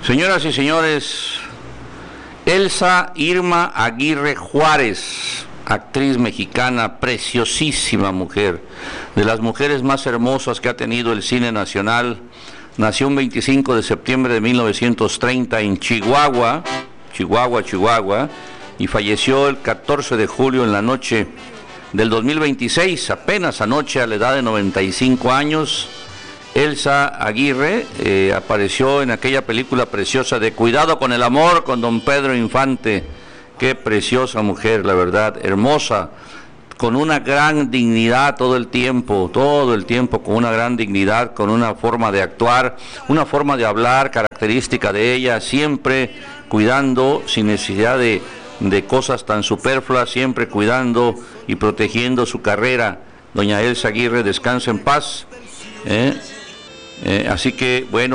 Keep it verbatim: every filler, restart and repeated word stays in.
Señoras y señores, Elsa Irma Aguirre Juárez, actriz mexicana, preciosísima mujer, de las mujeres más hermosas que ha tenido el cine nacional. Nació un veinticinco de septiembre de mil novecientos treinta en Chihuahua, Chihuahua, Chihuahua, y falleció el catorce de julio en la noche del dos mil veintiséis, apenas anoche, a la edad de noventa y cinco años. Elsa Aguirre eh, apareció en aquella película preciosa de Cuidado con el amor, con don Pedro Infante. Qué preciosa mujer, la verdad, hermosa, con una gran dignidad todo el tiempo, todo el tiempo con una gran dignidad, con una forma de actuar, una forma de hablar característica de ella, siempre cuidando, sin necesidad de, de cosas tan superfluas, siempre cuidando y protegiendo su carrera. Doña Elsa Aguirre, descansa en paz. ¿eh? Eh, así que, bueno.